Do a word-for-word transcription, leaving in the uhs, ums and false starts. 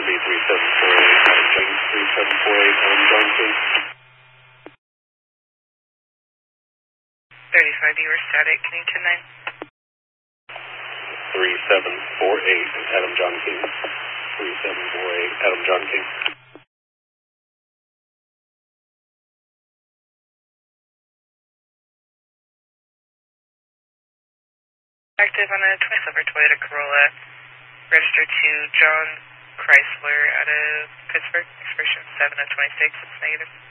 be three seven four eight, Adam John, three seven four eight, Adam John King. thirty-five, you were static, can you ten nine? three seven four eight, Adam John King. three seven four eight, Adam John King. Active on a twenty silver Toyota Corolla, registered to John Chrysler out of Pittsburgh, expiration seven of twenty-six, it's negative.